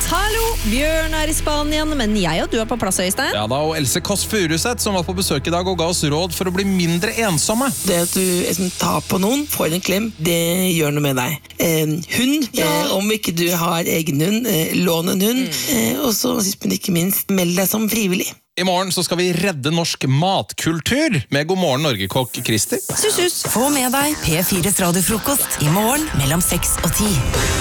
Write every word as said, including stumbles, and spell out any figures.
Hallo, Bjørn er i Spanien, men jeg og du er på plass, Øystein. Ja da, og Else Kåss Furuseth som var på besøk i dag og ga oss råd for å bli mindre ensomme. Det at du liksom, tar på noen, får en klem, det gjør noe med deg. Eh, hund, ja. eh, om ikke du har egen hund, eh, lån en hund, mm. eh, og så sist men ikke minst, meld deg som frivillig. I morgen så skal vi redde norsk matkultur med God morgen Norge-kokk Kristi. Sus, sus. Få med deg P fires radiofrokost i morgen mellom seks og ti.